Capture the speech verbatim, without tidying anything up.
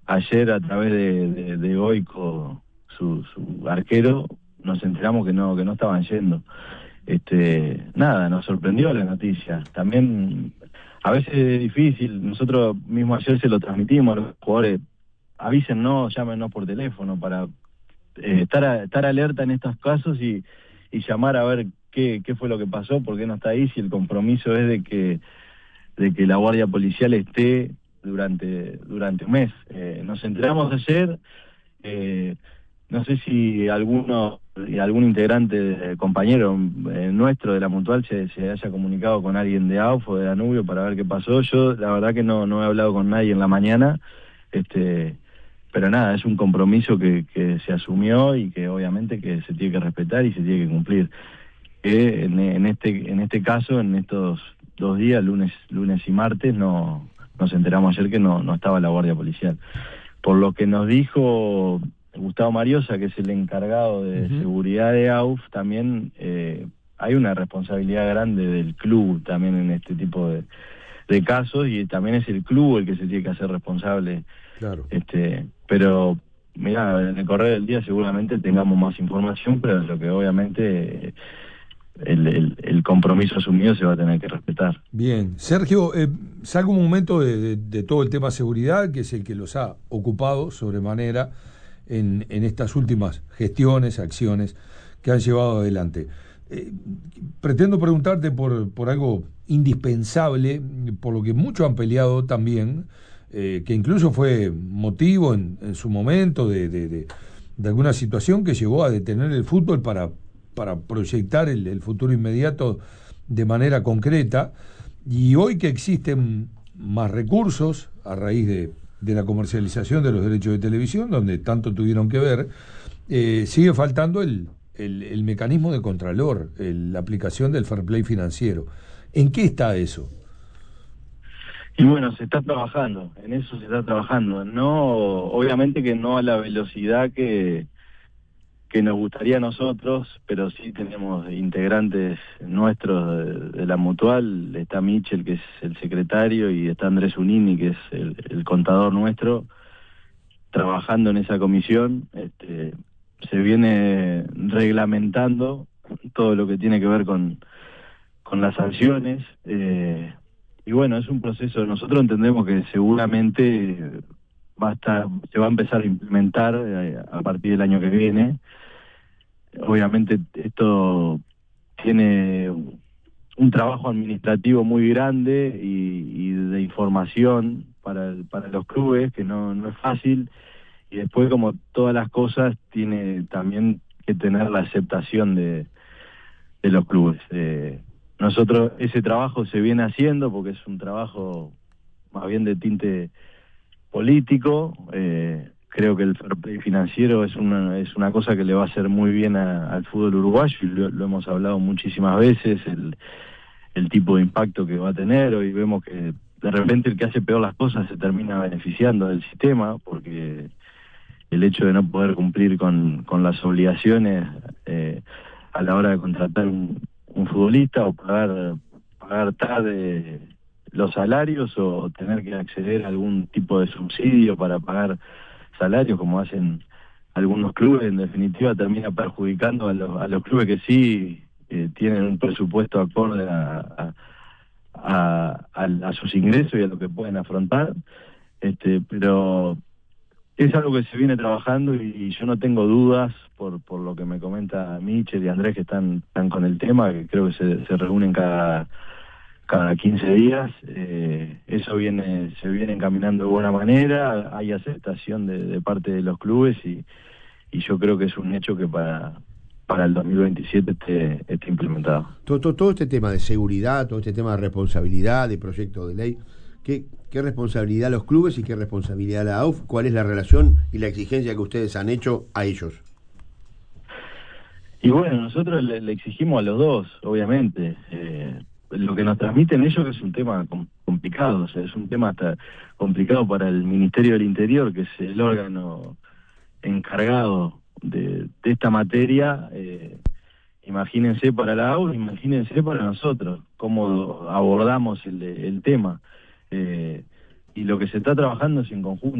ayer a través de, de, de Goico, su, su arquero, nos enteramos que no, que no estaban yendo. Este, nada, nos sorprendió la noticia. También, a veces es difícil, nosotros mismo ayer se lo transmitimos a los jugadores, avísennos, llámenos por teléfono para eh, estar, a, estar alerta en estos casos y, y llamar a ver qué, qué fue lo que pasó, por qué no está ahí, si el compromiso es de que, de que la guardia policial esté durante, durante un mes. Eh, nos enteramos ayer, eh, no sé si alguno, algún integrante, eh, compañero eh, nuestro de la Mutual se, se haya comunicado con alguien de A U F o de Danubio para ver qué pasó. Yo la verdad que no, no he hablado con nadie en la mañana, este, pero nada, es un compromiso que, que se asumió y que obviamente que se tiene que respetar y se tiene que cumplir. Que en, en este, en este caso, en estos dos días, lunes, lunes y martes, no nos enteramos ayer que no, no estaba la guardia policial. Por lo que nos dijo Gustavo Mariosa, que es el encargado de uh-huh. seguridad de A U F, también eh, hay una responsabilidad grande del club también en este tipo de, de casos, y también es el club el que se tiene que hacer responsable. Claro. Este, pero, mirá, en el correr del día seguramente tengamos más información, pero lo que obviamente... Eh, El, el, el compromiso asumido se va a tener que respetar. Bien, Sergio, eh, salgo un momento de, de, de todo el tema seguridad, que es el que los ha ocupado sobremanera en, en estas últimas gestiones, acciones que han llevado adelante. Eh, pretendo preguntarte por, por algo indispensable, por lo que muchos han peleado también, eh, que incluso fue motivo en, en su momento de, de, de, de alguna situación que llevó a detener el fútbol para para proyectar el, el futuro inmediato de manera concreta, y hoy que existen más recursos a raíz de, de la comercialización de los derechos de televisión, donde tanto tuvieron que ver, eh, sigue faltando el, el, el mecanismo de contralor, el, la aplicación del fair play financiero. ¿En qué está eso? Y bueno, se está trabajando, en eso se está trabajando. No, obviamente que no a la velocidad que que nos gustaría a nosotros, pero sí tenemos integrantes nuestros de, de la Mutual. Está Michel, que es el secretario, y está Andrés Unini, que es el, el contador nuestro, trabajando en esa comisión. Este, se viene reglamentando todo lo que tiene que ver con, con las sanciones, eh, y bueno, es un proceso. Nosotros entendemos que seguramente va a estar, se va a empezar a implementar eh, a partir del año que viene. Obviamente esto tiene un trabajo administrativo muy grande y, y de información para, para los clubes, que no, no es fácil, y después, como todas las cosas, tiene también que tener la aceptación de, de los clubes. Eh, nosotros ese trabajo se viene haciendo porque es un trabajo más bien de tinte político. eh, Creo que el fair play financiero es una, es una cosa que le va a hacer muy bien a, al fútbol uruguayo, y lo, lo hemos hablado muchísimas veces, el, el tipo de impacto que va a tener. Hoy vemos que de repente el que hace peor las cosas se termina beneficiando del sistema, porque el hecho de no poder cumplir con, con las obligaciones eh, a la hora de contratar un, un futbolista, o pagar, pagar tarde los salarios, o tener que acceder a algún tipo de subsidio para pagar salarios, como hacen algunos clubes, en definitiva termina perjudicando a los, a los clubes que sí eh, tienen un presupuesto acorde a, a, a, a, a sus ingresos y a lo que pueden afrontar. Este, pero es algo que se viene trabajando, y, y yo no tengo dudas, por, por lo que me comenta Michel y Andrés, que están, están con el tema, que creo que se, se reúnen cada cada quince días. Eh, eso viene se viene encaminando de buena manera, hay aceptación de, de parte de los clubes, y, y yo creo que es un hecho que para para el dos mil veintisiete esté, esté implementado. Todo, todo, todo este tema de seguridad, todo este tema de responsabilidad, de proyecto de ley, ¿qué, qué responsabilidad los clubes y qué responsabilidad la A U F? ¿Cuál es la relación y la exigencia que ustedes han hecho a ellos? Y bueno, nosotros le, le exigimos a los dos, obviamente. Eh, lo que nos transmiten ellos es un tema complicado, o sea, es un tema hasta complicado para el Ministerio del Interior, que es el órgano encargado de, de esta materia. Eh, imagínense para la A U, imagínense para nosotros, cómo abordamos el, el tema. Eh, y lo que se está trabajando es en conjunto.